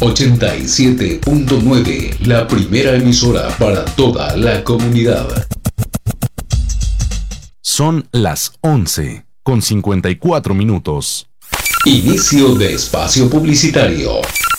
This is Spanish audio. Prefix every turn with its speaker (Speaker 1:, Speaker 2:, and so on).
Speaker 1: 87.9, la primera emisora para toda la comunidad.
Speaker 2: Son las 11:54. Inicio
Speaker 1: de espacio publicitario.